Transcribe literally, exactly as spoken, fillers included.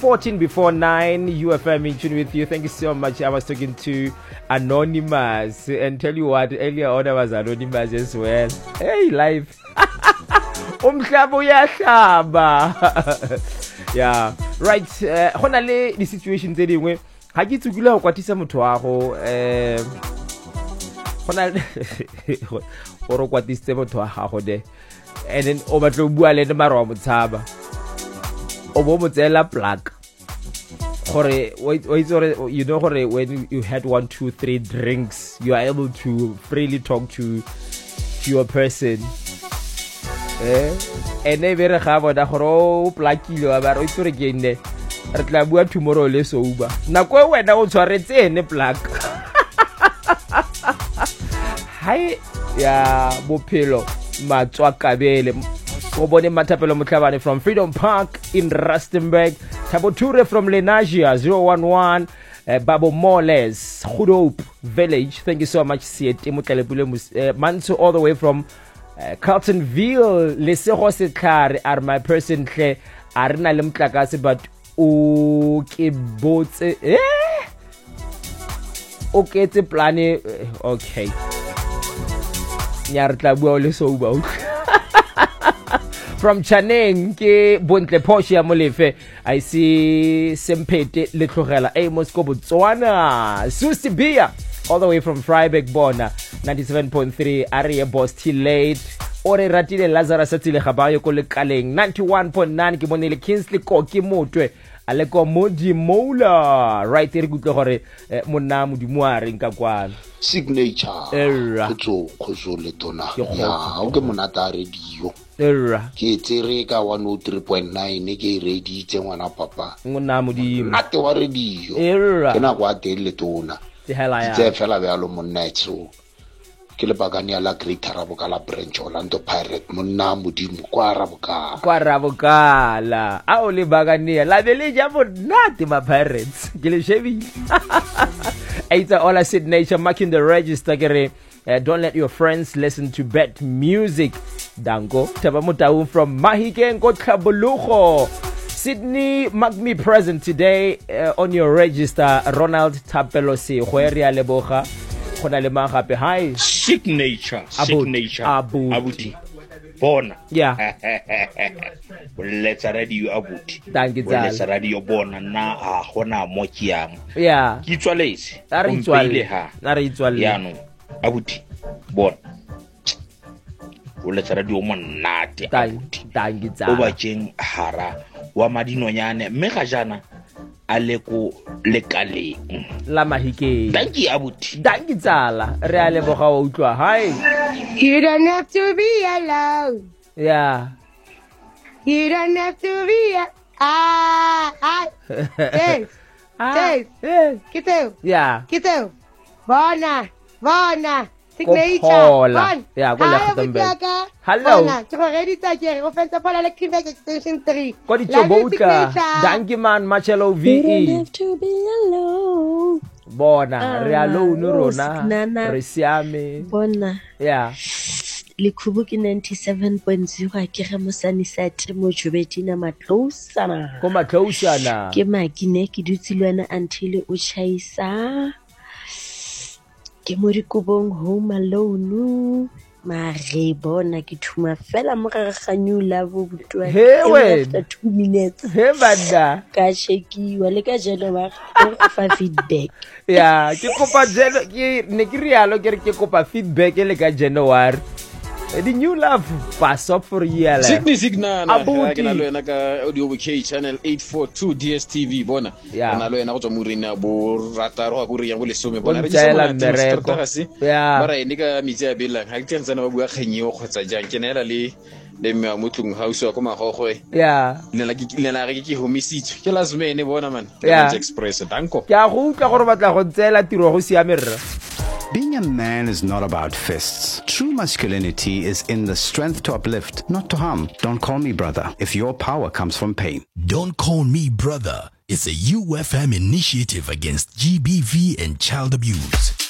fourteen before nine, U F M in tune with you. Thank you so much. I was talking to Anonymous, and tell you what, earlier on I was Anonymous as well. Hey, live. Umhlaba uyahlaba. Yeah, right. Hona le di situation tse dingwe ha ke tsukile go kwatisa motho wa go eh hona o ro kwatise motho wa go de and then o batlo bua le mara wa motshaba o bo motsela plug gore you know gore when you had one two three drinks you are able to freely talk to to your person eh ene bere ga bona gore o plakile wa ba re itse re ke nne re tla bua tomorrow le soba nako e wena o tshwaretse ene plak hai ya bophelo matswa kabele go bone Mathapelo Motlhabane from Freedom Park in Rustenburg, Taboture from Lenasia zero one one, uh, Babo Moles Good Hope Village, thank you so much Siete Motlalepule uh, Manso all the way from uh, Carltonville. Lesego Setlare are my person tle arena le mtlakase but o ke botse eh okay tse plane okay nya re tla bua le soba from Chaneng ke Bontle Porsche ya Molefe. I see Sempete le tlogela e Moscow Botswana. Susi Bia all the way from Freiburg Bona ninety-seven point three area boss till late. Ore ratile Lazarus Atile Gabayo ko le Kaleng ninety-one point nine ke bonele Kingsley Koki Motwe aleko Modi Mola right there go gore monna modimo a re nka kwana signature go go le tona ya o ke monata radio era ke tsere ka one oh three point nine ke radio tse ngwana papa ngona modimo nate wa radio era ke na kwa tele tona di hela ya tse fela be alo monna tso ke le bagani ya la Great Raboka la branch Orlando Pirate monna modimo kwa Raboka kwa Raboka la a o le bagani la bele ja monate ma Pirates ke le shebi Aita all I said nature marking the register kere uh, don't let your friends listen to bad music. Dango Taba Mutau from Mahikeng Kotlabulugo. Sydney mark me present today uh, on your register. Ronald Tapelosi Hueria Leboja Kona Lema happy hi signature signature Abu Abuti Bona yeah let's radio Abuti thank you let's radio Bona na a hona mokiang yeah ki tswaletse a re tswale ha a re tswale yano Abuti Bona o let's radio monate Abuti thank you o ba jeng hara wa madinonyane mme ga jana aleko lekaleng la Mahikeng thank you Abuti thank you tsala re a leboga o utlwa hi you don't have to be alone yeah you don't have to be a ah ah yes yes yes kiteu yeah kiteu bona bona signature yeah go le Rustenburg hello to ready to get offensive for the Quebec extension three ko di tsobouka thank you man Marcello V E you don't have to be alone bona re alone rona re siame bona yeah le Kubuki ninety-seven point zero ke ga mosani sa temo Jobetina Matlosana ko Matlosana ke makine ke dutsilwana until o chaisa ke mo dikobong home alone ma re bona ke thuma fela mo ga ganyu la bo butwa after two minutes he banda ka checkiwa le ka jelo ba go fa feedback yeah ke kopa jelo ke ne ke rialo ke re ke kopa feedback le ka January the new love pass up for year Signi Signana ke na lo ena ka audio K channel eight forty-two D S T V bona na lo ena go tswa morena bo rataro ga go re ya go lesome bona re tsela mmereko yeah bara ene ka mitse ya belang ha ke tsena ba bua kgenyeo khotsa jang ke nela le le me motlung house wa ko magogwe yeah nela ke nela re ke homisitse ke lazmene bona man express danko ke a go utla gore batla go tsela tiro go siamerra. Being a man is not about fists. True masculinity is in the strength to uplift, not to harm. Don't call me brother if your power comes from pain. Don't Call Me Brother is a U F M initiative against G B V and child abuse.